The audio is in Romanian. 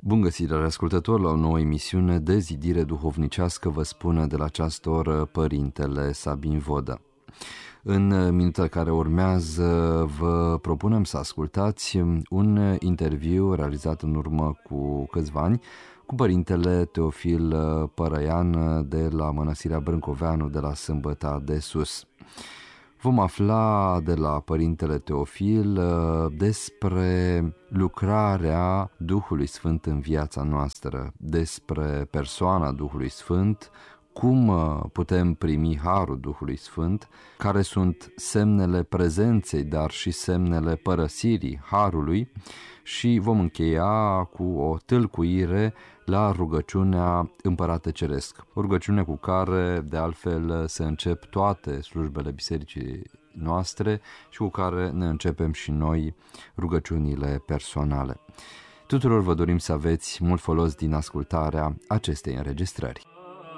Bun găsit, ascultători, la o nouă emisiune de zidire duhovnicească, vă spune de la această oră Părintele Sabin Vodă. În minutele care urmează vă propunem să ascultați un interviu realizat în urmă cu câțiva ani cu Părintele Teofil Părăian de la Mănăstirea Brâncoveanu de la Sâmbăta de Sus. Vom afla de la Părintele Teofil despre lucrarea Duhului Sfânt în viața noastră, despre persoana Duhului Sfânt, cum putem primi harul Duhului Sfânt, care sunt semnele prezenței, dar și semnele părăsirii harului, și vom încheia cu o tâlcuire la rugăciunea Împărate Ceresc, o rugăciune cu care de altfel se încep toate slujbele bisericii noastre și cu care ne începem și noi rugăciunile personale. Tuturor vă dorim să aveți mult folos din ascultarea acestei înregistrări.